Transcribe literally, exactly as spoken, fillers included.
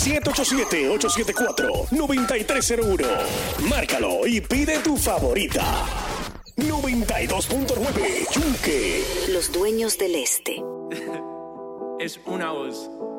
siete ocho siete, ocho siete cuatro, nueve tres cero uno. Márcalo y pide tu favorita. noventa y dos punto nueve Yunque. Los dueños del este. Es una voz.